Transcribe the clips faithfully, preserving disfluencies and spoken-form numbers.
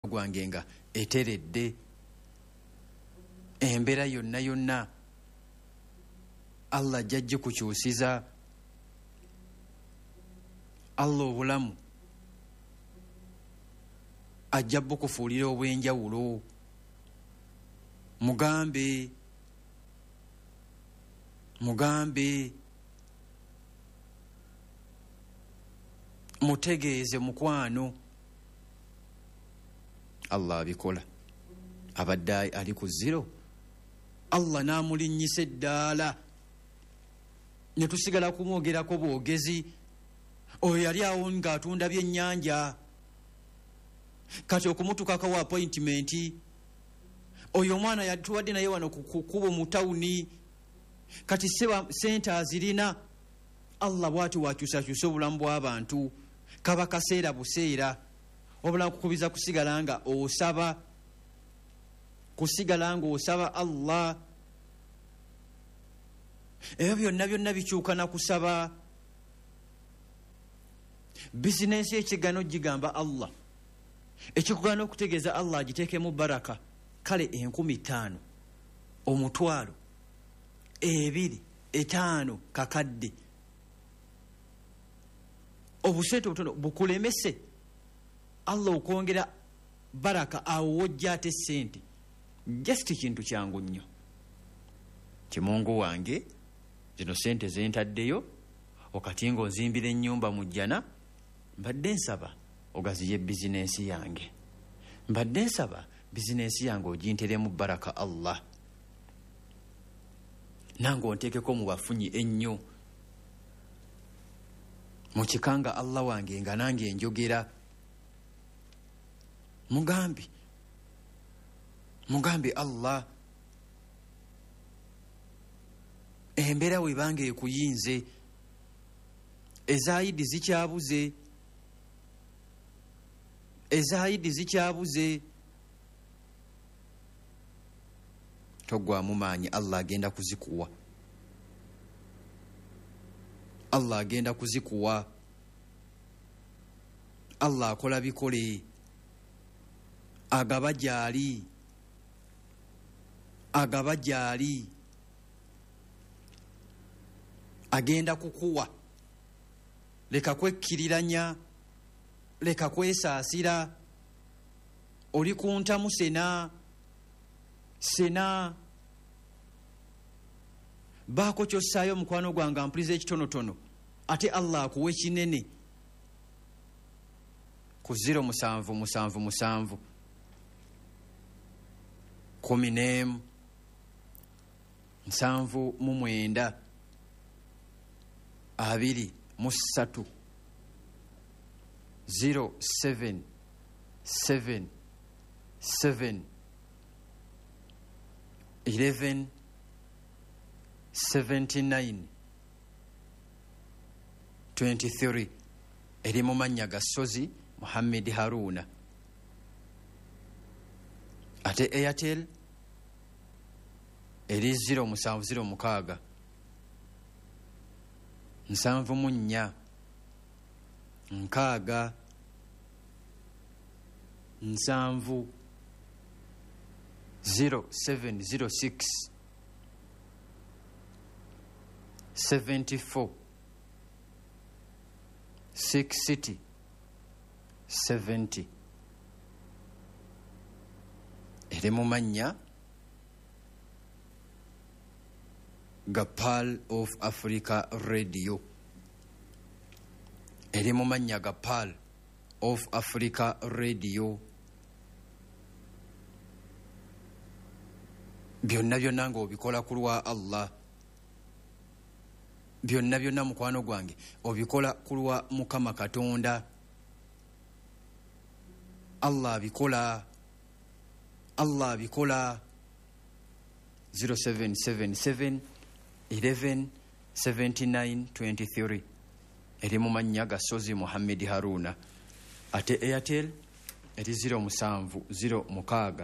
gwange nga eteredde. Embeera yonna yonna Allah jajje kukyusiza. Allah obulamu ajja bukufuulira obw'enjawulo. Mugambe mugambe mutegeeze mukwano. Allah abikola. Abadde ali ku zero, Allah n'amulinnyisa eddaala ne tusigala kumwogerako bwogezi. Oyo yali awo ng'atunda byennyanja, kati okumutukako wa appointment. Oyo omwana yatuwadde naye wano ku kkubo mu tawuni, kati sente azirina. Allah bw'ati wakyusakyusa obulamu bw'abantu, kaba kaseera buseera. Obula kukubiza kusigala nga osaba, kusigala nga osaba Allah. Ebyo byonna byonna bikyuka na kusaba. Bizinensi ekiggano gigamba Allah, ekikugaana okutegeeza Allah agiteekemu baraka. Kale enkumi ttaano, omutwalo, ebiri, etaano kakadde, obusente obutono bukulemese, Allah okwongera baraka awo wojja ate sente. Just kintu kyangu nnyo. Kimungu wange, zino sente zentaddeyo okati ng'onzimbira ennyumba mu jjana. Mbadde nsaba ogaziye bizinensi yange, mbadde nsaba bizinensi yange oginteremu baraka Allah, nange onteekeko mu bafunyi ennyo mu kikanga Allah wange nga nange njogera. Mugambi mugambi Allah, embeera webanga ekuyinze, ezaayidi zikyabuze, ezaayidi zikyabuze, togwamu maanyi. Allah agenda kuzikuwa, Allah agenda kuzikuwa. Allah akola bikole, agaba gyali, agaba gyali, agenda kukuwa. Leka kwekkiriranya, leka kwesaasira. Oli kuntamu sena sena, baako kyossaayo mukwano gwange ampuliza ekitonotono, ate Allah akuwa ekinene. Ku ziro musanvu musanvu musanvu kumi n'emu nsanvu mu mwenda abiri mu ssatu zero seven seven seven eleven seventy nine twenty three. Eri mu mannya ga Sozi Muhammad Haruna. Ate Airtel eri zero musanvu zero mukaaga nsanvu mu nnya nkaaga nsanvu zero seven zero six seventy four six city seventy. Eri mu mannya ga Pearl of Africa Radio. Eri mu mannya ga Pearl of Africa Radio. Byonna byonna ng'obikola ku lwa Allah, byonna byonna mukwano gwange obikola ku lwa Mukama Katonda. Allah abikola, Allah abikola. zero seven seven seven eleven seventy nine twenty three. Eri mu mannya ga Sozi Muhammad Haruna. Ate Airtel eri zero musanvu zero mukaaga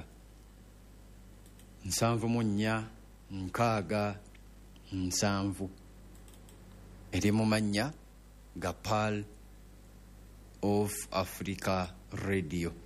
nsanvu mu nnya nkaaga nsanvu. Eri mu mannya ga Pearl of Africa Radio.